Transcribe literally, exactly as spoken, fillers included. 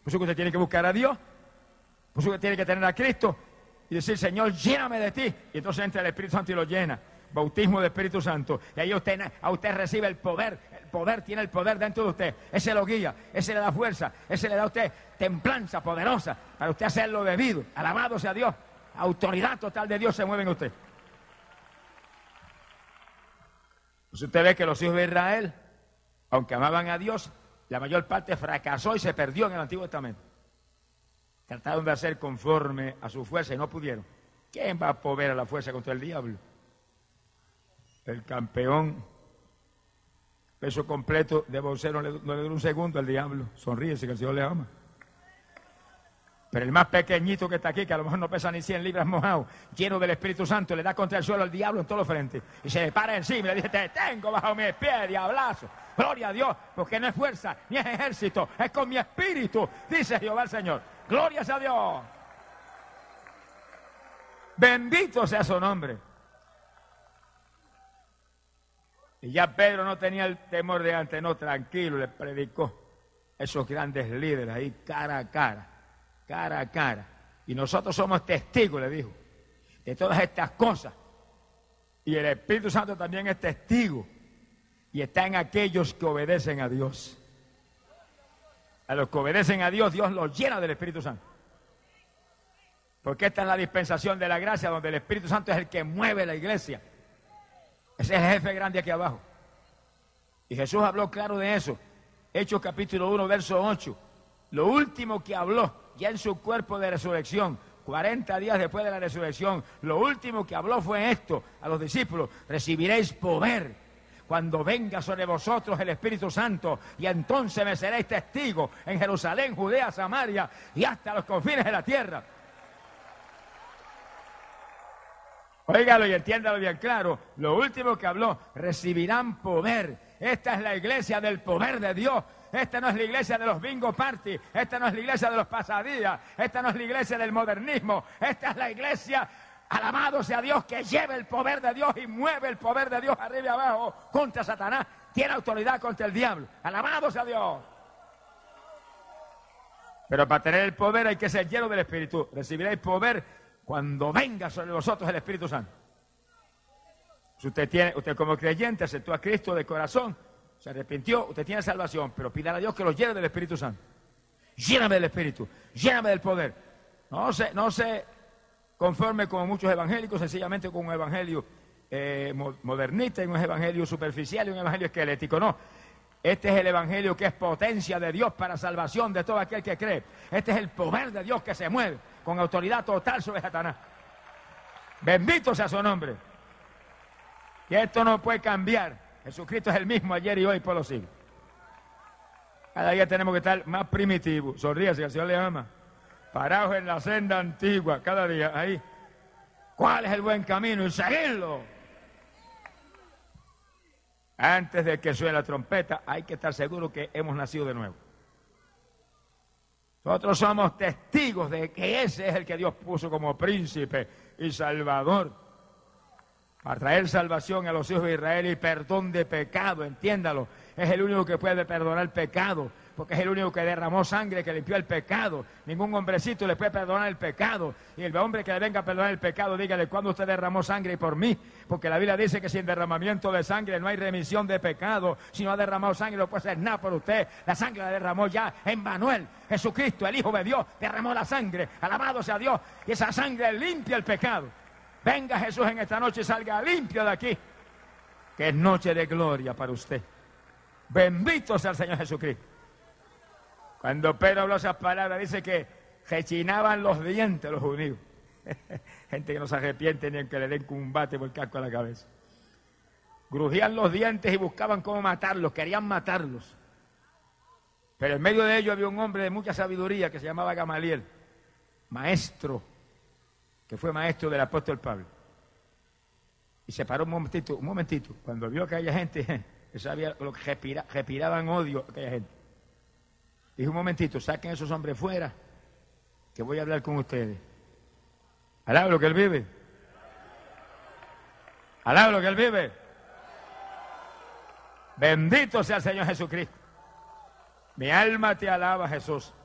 Por eso que usted tiene que buscar a Dios. Por eso que tiene que tener a Cristo y decir, Señor, lléname de ti. Y entonces entra el Espíritu Santo y lo llena. Bautismo del Espíritu Santo. Y ahí usted, a usted recibe el poder. El poder tiene el poder dentro de usted. Ese lo guía, ese le da fuerza, ese le da a usted templanza poderosa para usted hacer lo debido. Alabado sea Dios. Autoridad total de Dios se mueve en usted. Pues usted ve que los hijos de Israel, aunque amaban a Dios, la mayor parte fracasó y se perdió en el Antiguo Testamento. Trataron de hacer conforme a su fuerza y no pudieron. ¿Quién va a poder a la fuerza contra el diablo? El campeón, peso completo de boxeo, no le, no le dura un segundo al diablo. Sonríese que el Señor le ama. Pero el más pequeñito que está aquí, que a lo mejor no pesa ni cien libras mojado, lleno del Espíritu Santo, le da contra el suelo al diablo en todos los frentes. Y se le para encima y le dice, te tengo bajo mis pies, diablazo. Gloria a Dios, porque no es fuerza, ni es ejército, es con mi espíritu, dice Jehová el Señor. Gloria a Dios. Bendito sea su nombre. Y ya Pedro no tenía el temor de antes, no, tranquilo, le predicó esos grandes líderes ahí cara a cara, cara a cara. Y nosotros somos testigos, le dijo, de todas estas cosas. Y el Espíritu Santo también es testigo. Y está en aquellos que obedecen a Dios. A los que obedecen a Dios, Dios los llena del Espíritu Santo. Porque esta es la dispensación de la gracia, donde el Espíritu Santo es el que mueve la iglesia. Ese es el jefe grande aquí abajo. Y Jesús habló claro de eso. Hechos capítulo uno, verso ocho. Lo último que habló, ya en su cuerpo de resurrección, cuarenta días después de la resurrección, lo último que habló fue esto a los discípulos: recibiréis poder cuando venga sobre vosotros el Espíritu Santo, y entonces me seréis testigos en Jerusalén, Judea, Samaria y hasta los confines de la tierra. Óigalo y entiéndalo bien claro. Lo último que habló, recibirán poder. Esta es la iglesia del poder de Dios. Esta no es la iglesia de los bingo party. Esta no es la iglesia de los pasadías. Esta no es la iglesia del modernismo. Esta es la iglesia, alabado sea Dios, que lleva el poder de Dios y mueve el poder de Dios arriba y abajo contra Satanás. Tiene autoridad contra el diablo. Alabado sea Dios. Pero para tener el poder hay que ser lleno del Espíritu. Recibiréis poder cuando venga sobre vosotros el Espíritu Santo. Si usted tiene, usted como creyente aceptó a Cristo de corazón, se arrepintió, usted tiene salvación, pero pídale a Dios que lo llene del Espíritu Santo. Lléname del Espíritu, lléname del poder. No se, no se conforme con muchos evangélicos, sencillamente con un evangelio eh, modernista y un evangelio superficial y un evangelio esquelético. No, este es el evangelio que es potencia de Dios para salvación de todo aquel que cree. Este es el poder de Dios que se mueve con autoridad total sobre Satanás. Bendito sea su nombre. Y esto no puede cambiar. Jesucristo es el mismo ayer y hoy por los siglos. Cada día tenemos que estar más primitivos. Sonríase, que el Señor le ama. Parados en la senda antigua, cada día, ahí. ¿Cuál es el buen camino? Y seguirlo. Antes de que suene la trompeta, hay que estar seguro que hemos nacido de nuevo. Nosotros somos testigos de que ese es el que Dios puso como príncipe y salvador para traer salvación a los hijos de Israel y perdón de pecado, entiéndalo. Es el único que puede perdonar pecado, porque es el único que derramó sangre, que limpió el pecado. Ningún hombrecito le puede perdonar el pecado. Y el hombre que le venga a perdonar el pecado, dígale: ¿cuándo usted derramó sangre por mí? Porque la Biblia dice que sin derramamiento de sangre no hay remisión de pecado. Si no ha derramado sangre, no puede hacer nada por usted. La sangre la derramó ya Emmanuel, Jesucristo, el Hijo de Dios, derramó la sangre. Alabado sea Dios. Y esa sangre limpia el pecado. Venga Jesús en esta noche y salga limpio de aquí, que es noche de gloria para usted. Bendito sea el Señor Jesucristo. Cuando Pedro habló esas palabras, dice que rechinaban los dientes los judíos. Gente que no se arrepiente ni en que le den un bate por el casco a la cabeza. Grujían los dientes y buscaban cómo matarlos, querían matarlos. Pero en medio de ellos había un hombre de mucha sabiduría que se llamaba Gamaliel, maestro, que fue maestro del apóstol Pablo. Y se paró un momentito, un momentito, cuando vio que aquella gente, sabía lo que respira, respiraban odio aquella gente. Dijo: un momentito, saquen a esos hombres fuera, que voy a hablar con ustedes. Alaba lo que él vive. Alaba lo que él vive. Bendito sea el Señor Jesucristo. Mi alma te alaba, Jesús.